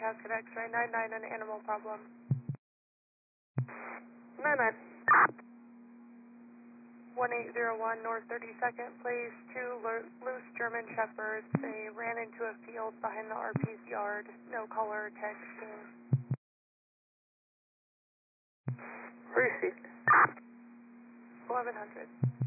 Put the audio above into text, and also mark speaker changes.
Speaker 1: Cal Quebec, try 99 on animal problem.
Speaker 2: 99.
Speaker 1: 1801 North 32nd Place, two loose German Shepherds. They ran into a field behind the RP's yard. No caller texting.
Speaker 2: Received.
Speaker 1: 1100.